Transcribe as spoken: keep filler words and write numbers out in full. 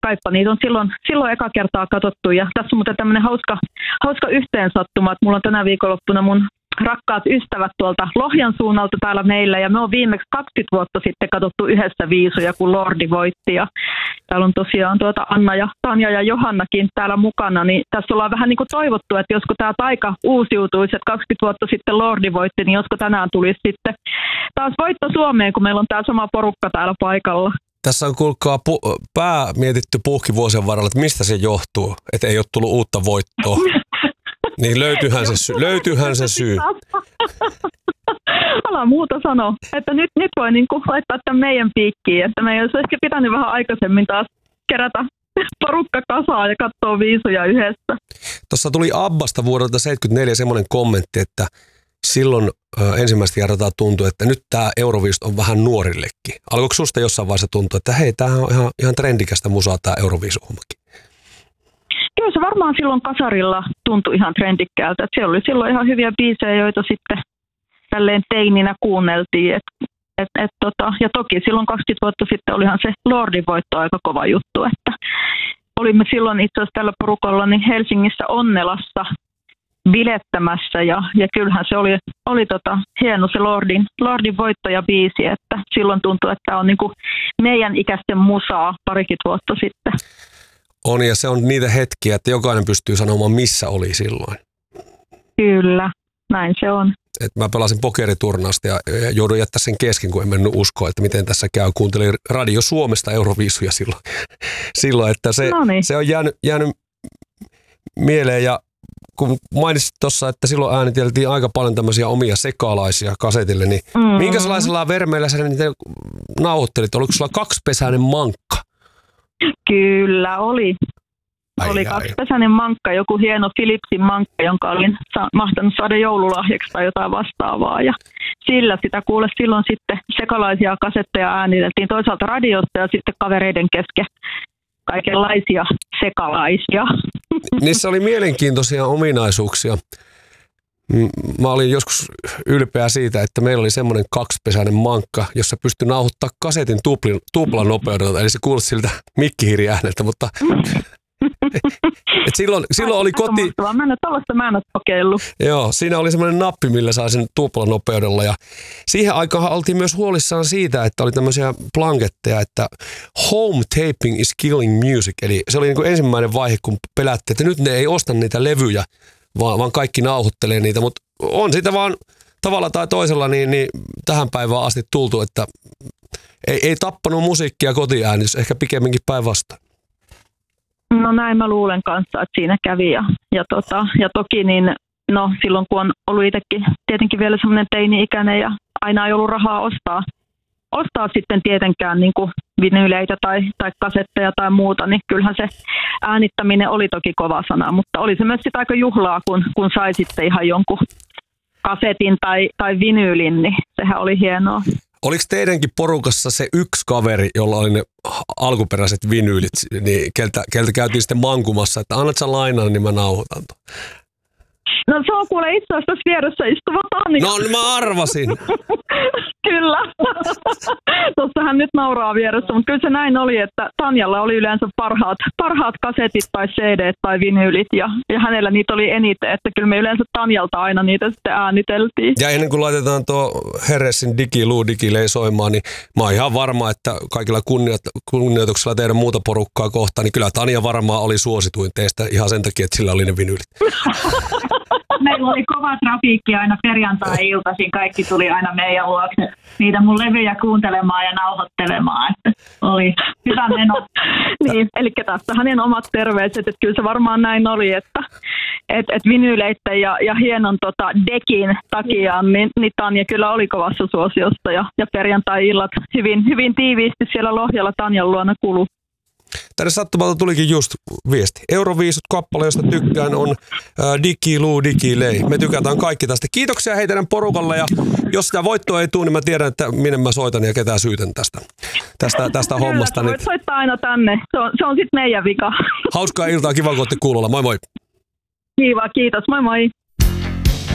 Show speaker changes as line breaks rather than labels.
kaipa niitä on silloin, silloin eka kertaa katsottu. Ja tässä on muuten tämmöinen hauska, hauska yhteensattuma, että mulla on tänä viikonloppuna mun rakkaat ystävät tuolta Lohjan suunnalta täällä meillä. Ja me on viimeksi kaksikymmentä vuotta sitten katsottu yhdessä viisuja, kun Lordi voitti. Ja täällä on tosiaan tuota Anna ja Tanja ja Johannakin täällä mukana. Niin tässä ollaan vähän niin kuin toivottu, että josko tämä taika uusiutuisi, että kaksikymmentä vuotta sitten Lordi voitti, niin josko tänään tulisi sitten taas voitto Suomeen, kun meillä on tämä sama porukka täällä paikalla.
Tässä on kuulkaa pu- pää mietitty puhki vuosien varrella, että mistä se johtuu, että ei ole tullut uutta voittoa. Niin löytyyhän se, sy- löytyyhän se syy.
Älä muuta sano, että nyt, nyt voi niinku laittaa tämän meidän piikkiin, että meidän olisi ehkä pitänyt vähän aikaisemmin taas kerätä porukka kasaan ja katsoa viisuja yhdessä.
Tuossa tuli Abbasta vuodelta seitsemänkymmentäneljä semmoinen kommentti, että silloin ö, ensimmäistä kertaa tuntui, että nyt tämä Euroviisut on vähän nuorillekin. Alkoiko susta jossain vaiheessa tuntua, että hei, tämä on ihan, ihan trendikästä musaa tämä Euroviisuhommakin?
Kyllä se varmaan silloin kasarilla tuntui ihan trendikkäältä. Että siellä oli silloin ihan hyviä biisejä, joita sitten tälleen teininä kuunneltiin. Et, et, et, tota, ja toki silloin kaksikymmentä vuotta sitten olihan se Lordin voitto aika kova juttu. Että olimme silloin itse asiassa tällä porukalla niin Helsingissä Onnelassa bilettämässä ja, ja kyllähän se oli, oli tota, hieno se Lordin, Lordin voittajabiisi, että silloin tuntui, että tämä on niinku meidän ikäisten musaa parikymmentä vuotta sitten.
On, ja se on niitä hetkiä, että jokainen pystyy sanomaan, missä oli silloin.
Kyllä, näin se on.
Et mä pelasin pokeriturnausta ja jouduin jättää sen kesken, kun en mennyt uskoa, että miten tässä käy. Kuuntelin Radio Suomesta Euroviisuja silloin, silloin että se, se on jäänyt, jäänyt mieleen. Ja kun mainitsit tuossa, että silloin ääniteltiin aika paljon tämmöisiä omia sekalaisia kasetille, niin mm. minkälaisella vermeillä sä niitä nauhoittelit? Oliko sulla kaksipesäinen mankka?
Kyllä, oli.
Ai,
oli
ai.
kaksipesäinen mankka, joku hieno Philipsin mankka, jonka olin sa- mahtanut saada joululahjaksi tai jotain vastaavaa. Ja sillä sitä kuule silloin sitten sekalaisia kasetteja ääniteltiin toisaalta radiosta ja sitten kavereiden kesken kaikenlaisia sekalaisia.
Niissä oli mielenkiintoisia ominaisuuksia. Mä olin joskus ylpeä siitä, että meillä oli semmoinen kaksipesäinen mankka, jossa pystyi nauhoittaa kasetin tuplan, tuplan nopeudella. Eli se kuulosti siltä mikkihiiriääneltä, mutta et silloin, silloin oli koti...
Mä en ole tällaista, mä en ole kokeillut.
Joo, siinä oli semmoinen nappi, millä sai sen tuplan nopeudella. Ja siihen aikaan oltiin myös huolissaan siitä, että oli tämmöisiä blanketteja, että home taping is killing music. Eli se oli niin kuin ensimmäinen vaihe, kun pelättiin, että nyt ne ei osta niitä levyjä, vaan, vaan kaikki nauhoittelee niitä. Mutta on sitä vaan tavalla tai toisella niin, niin tähän päivään asti tultu, että ei, ei tappanut musiikkia kotiäänitys, ehkä pikemminkin päinvastoin.
No näin mä luulen kanssa, että siinä kävi. Ja, ja, tota, ja toki niin, no, silloin kun on ollut itsekin tietenkin vielä semmoinen teini-ikäinen ja aina ei ollut rahaa ostaa, ostaa sitten tietenkään niin kuin vinyyleitä tai, tai kasetteja tai muuta, niin kyllähän se äänittäminen oli toki kova sana, mutta oli se myös sitä aika juhlaa, kun, kun sai sitten ihan jonkun kasetin tai, tai vinyylin, niin sehän oli hienoa.
Oliko teidänkin porukassa se yksi kaveri, jolla oli ne alkuperäiset vinyylit, niin keltä, keltä käytiin sitten mankumassa, että annat sä lainaan, niin mä nauhoitan tuon?
No se on kuule itse asiassa tässä vieressä istuva Tanja.
No mä arvasin.
Kyllä. Tuossa hän nyt nauraa vieressä, mutta kyllä se näin oli, että Tanjalla oli yleensä parhaat, parhaat kasetit tai C D:t tai vinyylit ja, ja hänellä niitä oli eniten, että kyllä me yleensä Tanjalta aina niitä sitten ääniteltiin.
Ja ennen kuin laitetaan tuo Herresin Digiluu Digilei soimaan, niin mä oon ihan varma, että kaikilla kunnioituksella teidän muuta porukkaa kohtaan, niin kyllä Tanja varmaan oli suosituin teistä ihan sen takia, että sillä oli ne vinyylit.
Meillä oli kova trafiikki aina perjantai-iltaisin. Kaikki tuli aina meidän luokse niitä mun levyjä kuuntelemaan ja nauhoittelemaan. Että oli hyvä meno.
Niin, eli tässä hänen omat terveiset, että kyllä se varmaan näin oli, että et, et vinyyleitten ja, ja hienon tota, dekin takia, niin, niin Tanja kyllä oli kovassa suosiosta ja, ja perjantai-illat hyvin, hyvin tiiviisti siellä Lohjalla Tanjan luona kulu.
Tänne sattumalta tulikin just viesti. Euroviisut kappale, josta tykkään, on äh, Digiluu Digilei. Me tykätään kaikki tästä. Kiitoksia hei teidän porukalle ja jos sitä voittoa ei tule, niin mä tiedän, että minne mä soitan ja ketään syytän tästä, tästä, tästä
Kyllä,
hommasta.
Voit soittaa aina tänne. Se on, se on sitten meidän vika.
Hauskaa iltaa, kiva kun ootte kuulolla. Moi moi.
Kiva, kiitos. Moi moi.